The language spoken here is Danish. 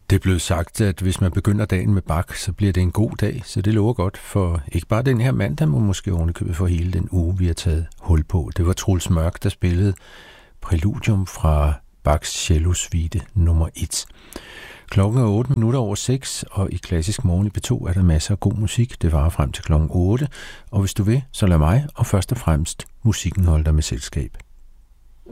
Det er blevet sagt, at hvis man begynder dagen med Bach, så bliver det en god dag, så det lover godt for ikke bare den her mandag, men måske ovenikøbet for hele den uge, vi har taget hul på. Det var Troels Mørk, der spillede Præludium fra Bachs cellosuite nummer 1. Klokken er 8 minutter over 6, og i Klassisk Morgen i P2 er der masser af god musik. Det varer frem til klokken 8, og hvis du vil, så lad mig og først og fremmest musikken holde dig med selskab.